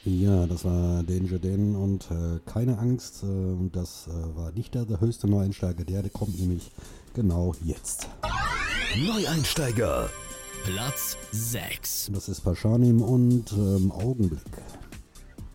Ja, das war Danger Dan und keine Angst, das war nicht der höchste Neueinsteiger, der kommt nämlich genau jetzt. Neueinsteiger, Platz 6. Das ist Paschanim und Augenblick.